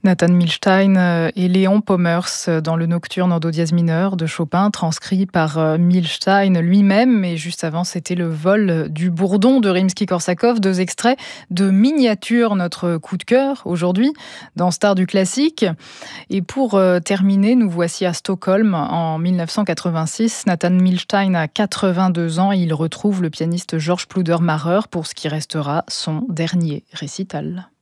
Nathan Milstein et Léon Pommers dans le Nocturne en do dièse mineur de Chopin, transcrit par Milstein lui-même. Et juste avant, c'était le vol du Bourdon de Rimsky-Korsakov, 2 extraits de Miniature, notre coup de cœur aujourd'hui dans Stars du classique. Et pour terminer, nous voici à Stockholm en 1986. Nathan Milstein a 82 ans et il retrouve le pianiste Georges Pluder-Mahrer pour ce qui restera son dernier récital.